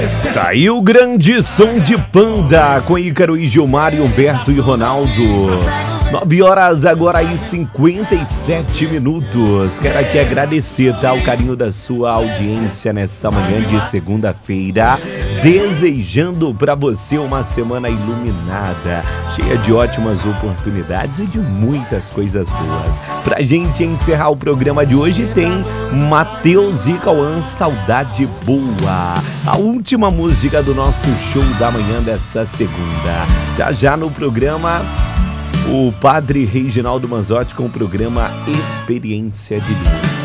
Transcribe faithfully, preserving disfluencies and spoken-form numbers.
Tá aí o grande som de Panda com Ícaro e Gilmar e Humberto e Ronaldo. nove horas agora e cinquenta e sete minutos. Quero aqui agradecer, tá, o carinho da sua audiência nessa manhã de segunda-feira, desejando para você uma semana iluminada, cheia de ótimas oportunidades e de muitas coisas boas. Pra gente encerrar o programa de hoje tem Matheus e Cauã, Saudade Boa, a última música do nosso show da manhã dessa segunda. Já já no programa, o padre Reginaldo Manzotti com o programa Experiência de Deus.